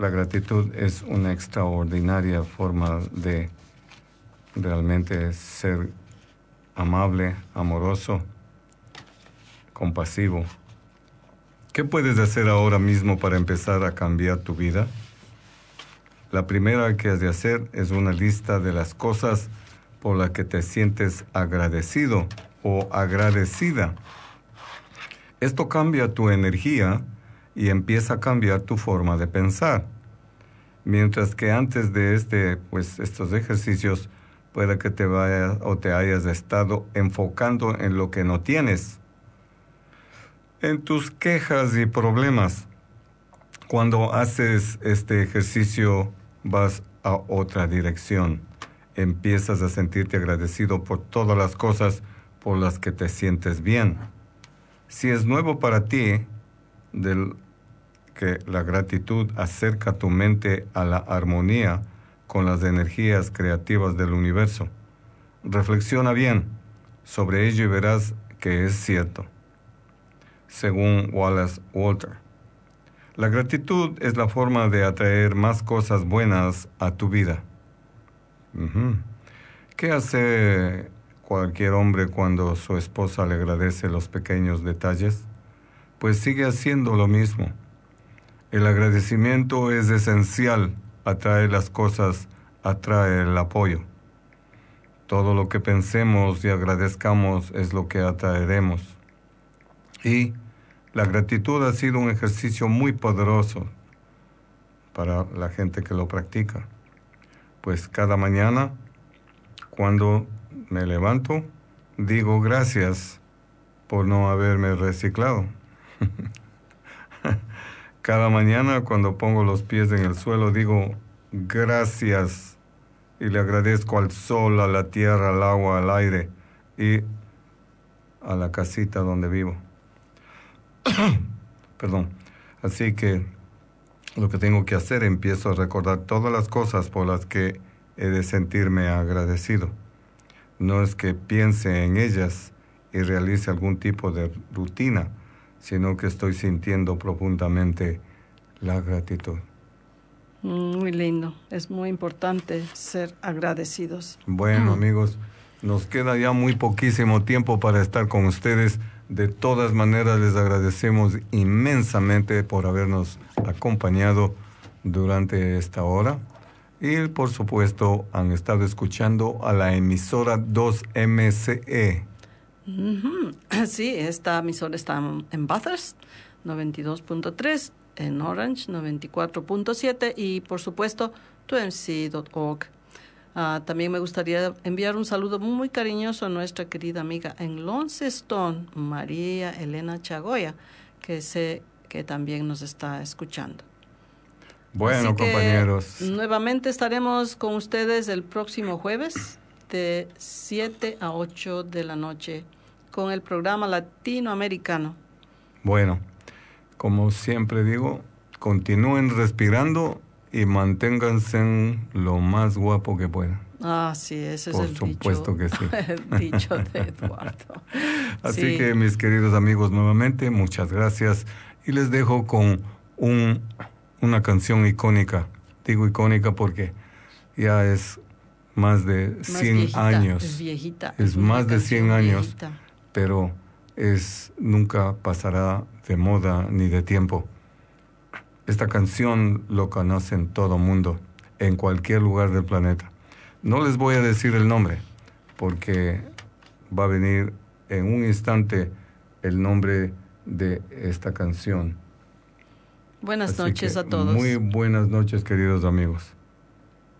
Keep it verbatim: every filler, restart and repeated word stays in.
La gratitud es una extraordinaria forma de realmente ser amable, amoroso, compasivo. ¿Qué puedes hacer ahora mismo para empezar a cambiar tu vida? La primera que has de hacer es una lista de las cosas por las que te sientes agradecido o agradecida. Esto cambia tu energía y empieza a cambiar tu forma de pensar. Mientras que antes de este, pues, estos ejercicios, puede que te vayas o te hayas estado enfocando en lo que no tienes, en tus quejas y problemas. Cuando haces este ejercicio, vas a otra dirección. Empiezas a sentirte agradecido por todas las cosas por las que te sientes bien. Si es nuevo para ti, del, que la gratitud acerca tu mente a la armonía con las energías creativas del universo. Reflexiona bien sobre ello y verás que es cierto. Según Wallace Walter, la gratitud es la forma de atraer más cosas buenas a tu vida. Uh-huh. ¿Qué hace cualquier hombre cuando su esposa le agradece los pequeños detalles? Pues sigue haciendo lo mismo. El agradecimiento es esencial, atrae las cosas, atrae el apoyo. Todo lo que pensemos y agradezcamos es lo que atraeremos. Y la gratitud ha sido un ejercicio muy poderoso para la gente que lo practica. Pues cada mañana, cuando me levanto, digo gracias por no haberme reciclado. Cada mañana, cuando pongo los pies en el suelo, digo gracias y le agradezco al sol, a la tierra, al agua, al aire y a la casita donde vivo. Perdón. Así que lo que tengo que hacer, empiezo a recordar todas las cosas por las que he de sentirme agradecido. No es que piense en ellas y realice algún tipo de rutina, sino que estoy sintiendo profundamente la gratitud. Muy lindo. Es muy importante ser agradecidos. Bueno, amigos, nos queda ya muy poquísimo tiempo para estar con ustedes. De todas maneras, les agradecemos inmensamente por habernos acompañado durante esta hora. Y, por supuesto, han estado escuchando a la emisora dos M C E. Uh-huh. Sí, esta emisora está en Bathurst, noventa y dos punto tres, en Orange, noventa y cuatro punto siete y, por supuesto, two M C punto org. Uh, también me gustaría enviar un saludo muy cariñoso a nuestra querida amiga en Launceston, María Elena Chagoya, que sé que también nos está escuchando. Bueno, Así que, compañeros. Nuevamente estaremos con ustedes el próximo jueves de siete a ocho de la noche con el programa latinoamericano. Bueno, como siempre digo, continúen respirando y manténganse en lo más guapo que puedan. Ah, sí, ese Por es el supuesto dicho, que sí. el dicho de Eduardo. Así Sí. que, mis queridos amigos, nuevamente, muchas gracias. Y les dejo con un, una canción icónica. Digo icónica porque ya es más de Más cien viejita, años. Es viejita. Es una más de cien canción años, viejita. pero es nunca pasará de moda ni de tiempo. Esta canción lo conocen todo mundo, en cualquier lugar del planeta. No les voy a decir el nombre, porque va a venir en un instante el nombre de esta canción. Buenas Así noches que a todos. Muy buenas noches, queridos amigos.